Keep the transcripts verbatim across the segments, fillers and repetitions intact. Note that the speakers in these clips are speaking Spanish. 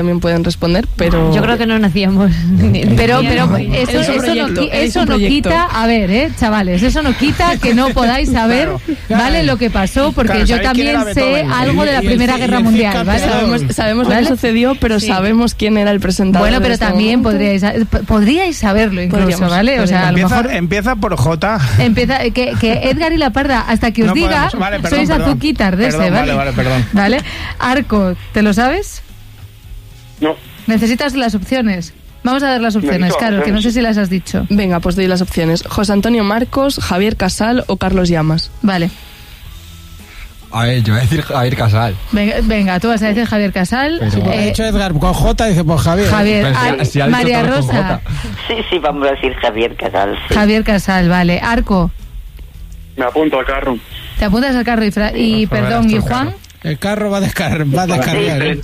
también pueden responder, pero... Yo creo que no nacíamos. Pero, pero eso, eso, no, eso no quita, a ver, eh, chavales, eso no quita que no podáis saber, claro, claro, ¿vale? Lo que pasó, porque claro, yo también sé algo de la Primera Guerra Mundial, ¿vale? Sabemos, sabemos ¿vale? lo que sucedió, pero sí. sabemos quién era el presentador. Bueno, pero también podríais, podríais saberlo incluso, podríamos, ¿vale? O sea, empieza, a lo mejor... Empieza por J. Empieza, que, que Edgar y la Parda, hasta que os no diga, vale, perdón, sois azuquitar de ese, ¿vale? Vale, vale, perdón. ¿Vale? Arco, ¿te lo sabes? No. ¿Necesitas las opciones? Vamos a dar las opciones, claro, que no sé si las has dicho. Venga, pues doy las opciones. José Antonio Marcos, Javier Casal o Carlos Llamas. Vale. A ver, yo voy a decir Javier Casal. Venga, venga tú vas a decir Javier Casal. Pero, si eh, ha dicho Edgar con J, dice pues Javier. Javier, si, si María Rosa. Sí, sí, vamos a decir Javier Casal. Sí. Javier Casal, vale. Arco. Me apunto al carro. ¿Te apuntas al carro y, fra y perdón, y Juan? Carro. El carro va a, descar va a descargar. ¿eh?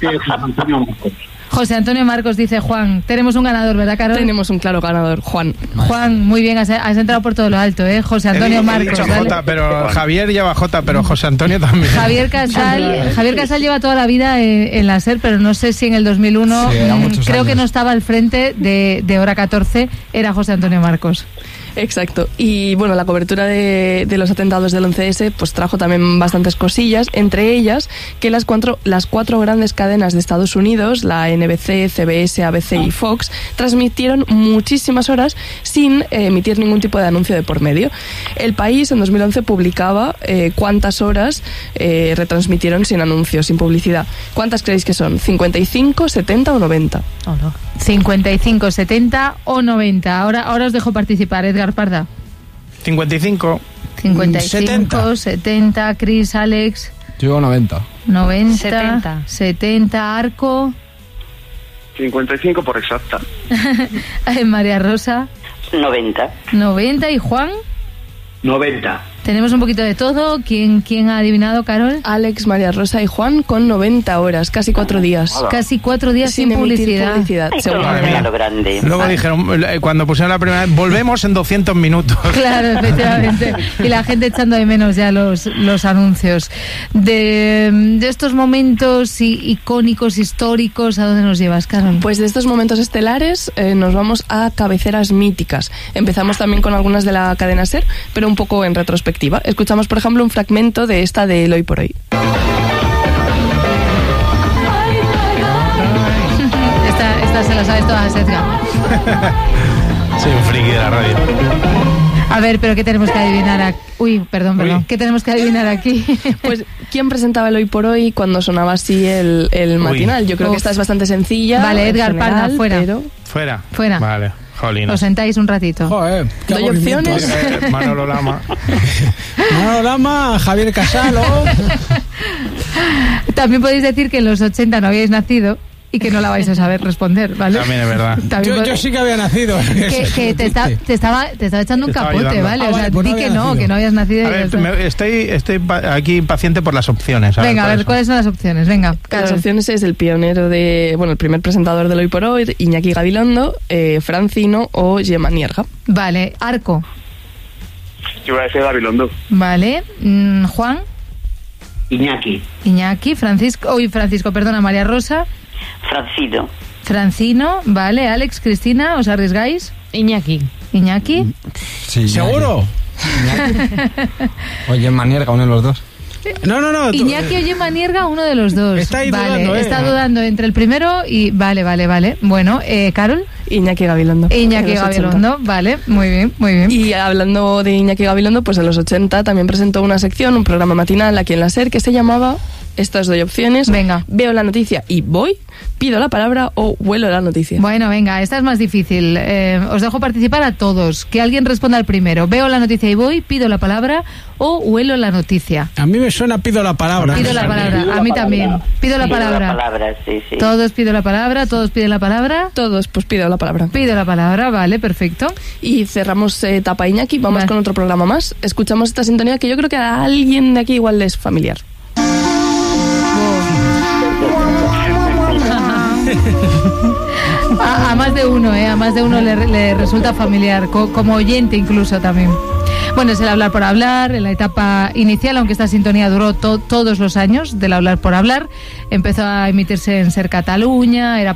José Antonio Marcos dice Juan. Tenemos un ganador, ¿verdad, Carol? Tenemos un claro ganador, Juan. Juan, muy bien, has, has entrado por todo lo alto, ¿eh? José Antonio he, Marcos. He dicho J, pero Javier lleva J, pero José Antonio también. Javier Casal, Javier Casal lleva toda la vida en, en la SER, pero no sé si en el dos mil uno, sí, mmm, creo años. que no estaba al frente de, de Hora catorce, era José Antonio Marcos. Exacto. Y bueno, la cobertura de, de los atentados del once ese pues trajo también bastantes cosillas, entre ellas que las cuatro, las cuatro grandes cadenas de Estados Unidos, la N B C, C B S, A B C y Fox, transmitieron muchísimas horas sin eh, emitir ningún tipo de anuncio de por medio. El País en dos mil once publicaba eh, cuántas horas eh, retransmitieron sin anuncios, sin publicidad. ¿Cuántas creéis que son? ¿cincuenta y cinco, setenta o noventa? Oh, no. cincuenta y cinco, setenta o noventa. Ahora, ahora os dejo participar, Edgar Parda. cincuenta y cinco. cincuenta y cinco, setenta, setenta, Chris, Alex. Yo digo noventa. noventa, setenta. setenta, Arco. cincuenta y cinco por exacta. María Rosa. noventa. noventa y Juan. noventa. Tenemos un poquito de todo. ¿Quién, quién ha adivinado, Carol? Alex, María Rosa y Juan con noventa horas, casi cuatro días. Hola. Casi cuatro días sin, sin publicidad. publicidad Ay, según lo grande. Luego ah. dijeron, cuando pusieron la primera vez, volvemos en doscientos minutos. Claro, efectivamente. Y la gente echando de menos ya los, los anuncios. De, de estos momentos i, icónicos, históricos, ¿a dónde nos llevas, Carol? Pues de estos momentos estelares eh, nos vamos a cabeceras míticas. Empezamos también con algunas de la cadena SER, pero un poco en retrospectiva. Escuchamos, por ejemplo, un fragmento de esta de El Hoy por Hoy. Esta, esta se la sabes todas, Edgar. Soy un friki de la radio. A ver, pero ¿qué tenemos que adivinar aquí? Uy, perdón, perdón. Uy. ¿Qué tenemos que adivinar aquí? Pues, ¿quién presentaba El Hoy por Hoy cuando sonaba así el, el matinal? Yo creo Uf. que esta es bastante sencilla. Vale, Edgar Parda, fuera. Pero... Fuera. Fuera. Vale. Jolina. Os sentáis un ratito. Joder, qué ¿Doy opciones? Eh, Manolo Lama. Manolo Lama, Javier Casal. También podéis decir que en los ochenta no habíais nacido y que no la vais a saber responder, ¿vale? También es verdad. También yo, yo sí que había nacido. Que, que te, está, te, estaba, te estaba echando un capote, ayudando. ¿vale? Ah, o sea, vale, pues di no que no, nacido. que no habías nacido. A ver, me, estoy, estoy aquí impaciente por las opciones. A Venga, ver, a ver, ¿cuáles son las opciones? Venga. Las opciones es el pionero de, bueno, el primer presentador del Hoy por Hoy, Iñaki Gabilondo, eh, Francino o Gemma Nierga. Vale, Arco. Yo voy a decir Gabilondo. Vale, mm, Juan. Iñaki. Iñaki, Francisco, uy, Francisco, perdona, María Rosa. Francino. Francino, vale, Alex, Cristina, ¿os arriesgáis? Iñaki. Iñaki. Sí, ¿seguro? Oye, Manierga, uno de los dos. No, no, no. Iñaki o Gemma Nierga, uno de los dos. Está ahí vale, dudando, ¿eh? Está dudando entre el primero y... Vale, vale, vale. Bueno, eh, ¿Carol? Iñaki Gabilondo. Iñaki Gabilondo, vale, muy bien, muy bien. Y hablando de Iñaki Gabilondo, pues en los ochenta también presentó una sección, un programa matinal aquí en la SER que se llamaba... Esto os doy opciones. Venga. Veo la noticia y voy, pido la palabra o huelo la noticia. Bueno, venga, esta es más difícil. Eh, os dejo participar a todos. Que alguien responda al primero. Veo la noticia y voy, pido la palabra o huelo la noticia. A mí me suena pido la palabra. Pido la palabra, a mí también. Pido la palabra. Pido la palabra, sí, sí. Todos pido la palabra, todos piden la palabra. Todos, pues pido la palabra. Pido la palabra, vale, perfecto. Y cerramos eh, etapa Iñaki, vamos vale. con otro programa más. Escuchamos esta sintonía que yo creo que a alguien de aquí igual le es familiar. A, a más de uno, ¿eh? A más de uno le, le resulta familiar, co, como oyente incluso también. Bueno, es el Hablar por Hablar, en la etapa inicial, aunque esta sintonía duró to- todos los años del Hablar por Hablar. Empezó a emitirse en Ser Cataluña, era